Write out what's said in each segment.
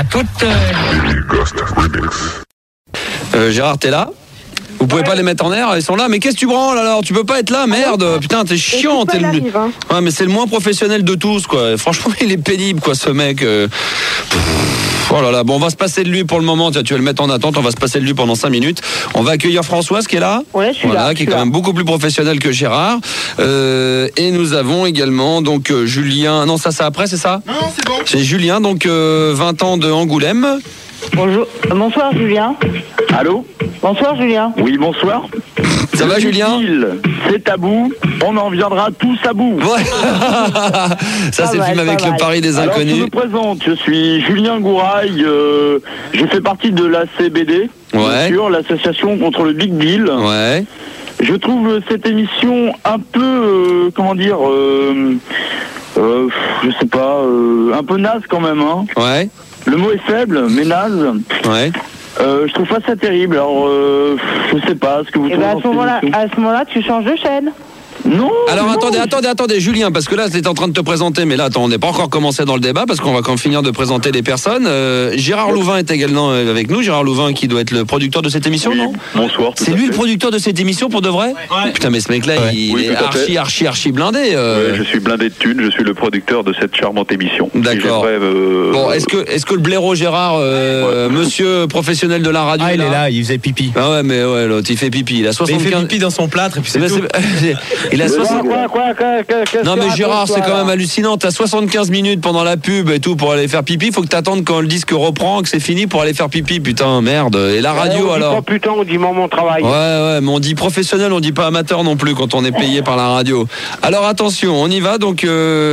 à toutes. Gérard, t'es là ? Vous pouvez pas les mettre en air, ils sont là. Mais qu'est-ce que tu branles alors ? Tu peux pas être là, merde. Putain, t'es chiant. T'es Ouais, mais c'est le moins professionnel de tous, quoi. Franchement, il est pénible, quoi, ce mec. Oh là là. Bon, on va se passer de lui pour le moment. Tiens, tu vas le mettre en attente. On va se passer de lui pendant 5 minutes. On va accueillir Françoise qui est là. Ouais, je suis là. Qui est quand même beaucoup plus professionnel que Gérard. Et nous avons également donc Julien. Non, ça après, c'est ça ? Non, c'est bon. C'est Julien, donc 20 ans de Angoulême. Bonjour. Bonsoir Julien. Allô ? Bonsoir Julien. Oui, bonsoir. Ça va, Julien ? C'est tabou, on en viendra tous à bout. Ouais. Ça, c'est le film avec le pari des Alors, inconnus. je me présente, je suis Julien Gouraille, je fais partie de la CBD, bien sûr, l'association contre le Big Deal. Ouais. Je trouve cette émission un peu, je sais pas, un peu naze quand même. Hein. Ouais. Le mot est faible, mais naze. Ouais. Je trouve pas ça terrible, alors je sais pas ce que vous trouvez. À ce moment-là, tu changes de chaîne. Non. Alors attendez, Julien, parce que là, t'es en train de te présenter, mais là, attends, on n'est pas encore commencé dans le débat, parce qu'on va quand même finir de présenter les personnes. Gérard Louvain est également avec nous. Gérard Louvain, qui doit être le producteur de cette émission, non ? Bonsoir. C'est lui le producteur de cette émission, pour de vrai ? Ouais. Putain, mais ce mec-là, il est archi blindé. Ouais, je suis blindé de thunes, je suis le producteur de cette charmante émission. D'accord. Bon, est-ce que le blaireau Gérard, monsieur professionnel de la radio, il est là, il faisait pipi. Ah ouais, mais ouais, l'autre, il fait pipi. Il a 75... Il fait pipi dans son plâtre, et puis c'est Mais tout. Il a 60... Qu'est-ce Non que mais tu Gérard, racontes, c'est toi, quand même là hallucinant. T'as 75 minutes pendant la pub et tout pour aller faire pipi. Faut que t'attendes quand le disque reprend, que c'est fini pour aller faire pipi. Putain, merde. Et la radio on dit alors pas putain, on dit mon travail. Ouais, mais on dit professionnel, on dit pas amateur non plus quand on est payé par la radio. Alors attention, on y va. Donc,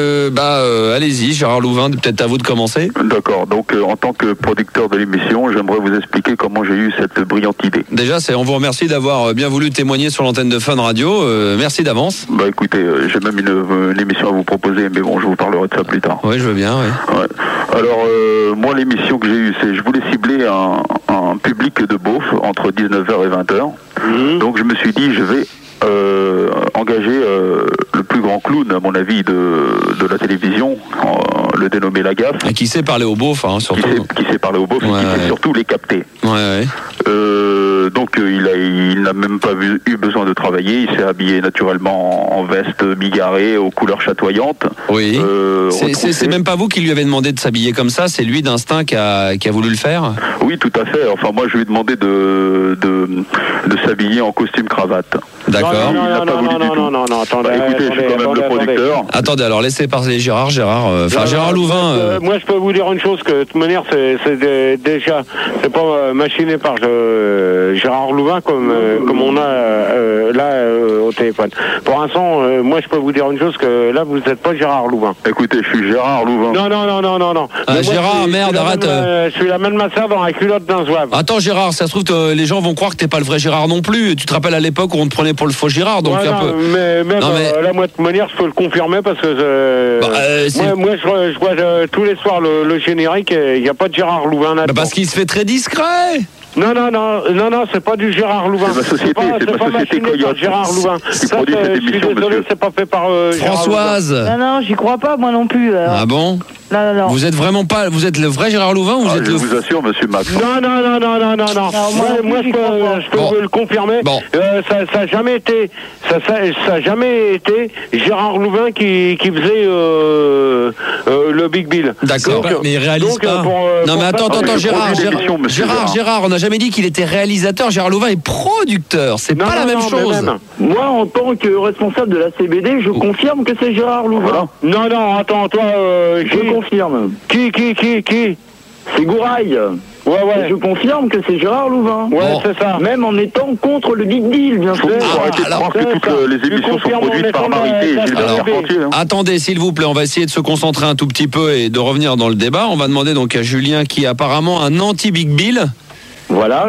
allez-y, Gérard Louvain, peut-être à vous de commencer. D'accord, donc en tant que producteur de l'émission, j'aimerais vous expliquer comment j'ai eu cette brillante idée. Déjà, on vous remercie d'avoir bien voulu témoigner sur l'antenne de Fun Radio. Merci d'avance. Bah écoutez, j'ai même une émission à vous proposer, mais bon, je vous parlerai de ça plus tard. Oui, je veux bien, oui. Ouais. Alors, moi, l'émission que j'ai eue, c'est je voulais cibler un public de beauf entre 19h et 20h. Donc, je me suis dit, je vais engager le plus grand clown, à mon avis, de la télévision, le dénommé Lagaffe. Et qui sait parler aux beaufs, hein, surtout. Qui sait parler aux beaufs, et qui sait surtout les capter. Ouais. Donc il n'a même pas eu besoin de travailler, il s'est habillé naturellement en veste bigarrée aux couleurs chatoyantes. Oui. C'est même pas vous qui lui avez demandé de s'habiller comme ça, c'est lui d'instinct qui a voulu le faire. Oui, tout à fait. Enfin moi je lui ai demandé de s'habiller en costume cravate. D'accord. Non, attendez. Écoutez, je suis quand même le producteur. Attendez, alors laissez parler Gérard Louvain. Moi je peux vous dire une chose, que de toute manière c'est déjà, c'est pas machiné par Gérard Louvain comme on a là au téléphone. Pour l'instant, moi je peux vous dire une chose, que là vous n'êtes pas Gérard Louvain. Écoutez, je suis Gérard Louvain. Non. Gérard, merde, arrête. Je suis la même masseur dans la culotte d'un zouave. Attends Gérard, ça se trouve les gens vont croire que t'es pas le vrai Gérard non plus. Tu te rappelles à l'époque où on te prenait pour le faux Gérard, donc un peu. Mais là moi de toute manière je peux le confirmer parce que moi je vois tous les soirs le générique, il n'y a pas de Gérard Louvain là-dedans. Parce qu'il se fait très discret. Non, c'est pas du Gérard Louvain. C'est ma société, c'est pas machiné par Gérard Louvain. Qui produit cette émission, je suis désolé, monsieur. c'est pas fait par Françoise. Non, j'y crois pas, moi non plus. Ah bon? Non. Vous êtes vraiment pas, vous êtes le vrai Gérard Louvain ou vous êtes je vous assure, monsieur Max. Non. Moi, je peux le confirmer. Bon. Ça a jamais été, Gérard Louvain qui faisait le Big Bill. D'accord. Mais il réalise pas. Non mais attends, Gérard, on n'a jamais dit qu'il était réalisateur. Gérard Louvain est producteur. C'est pas la même chose. Moi, en tant que responsable de la CBD, je confirme que c'est Gérard Louvain. Voilà. Non, attends, toi, je confirme. Qui C'est Gouraille. Ouais. Je confirme que c'est Gérard Louvain. Ouais, c'est ça. Même en étant contre le Big Deal, bien sûr. Faut arrêter de croire que toutes les émissions sont produites par Marité et Gilbert Carpentier. Attendez, s'il vous plaît, on va essayer de se concentrer un tout petit peu et de revenir dans le débat. On va demander donc à Julien, qui est apparemment un anti-Big Bill. Voilà.